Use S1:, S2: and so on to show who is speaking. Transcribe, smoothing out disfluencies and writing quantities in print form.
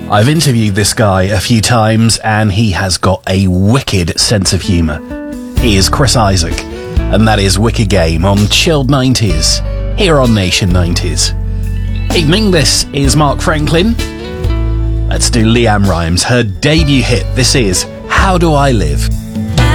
S1: I've interviewed this guy a few times and he has got a wicked sense of humour. He is Chris Isaak, and that is Wicked Game on Chilled 90s, here on Nation 90s. Evening, this is Mark Franklin. Let's do Leanne Rimes, her debut hit. This is How Do I Live?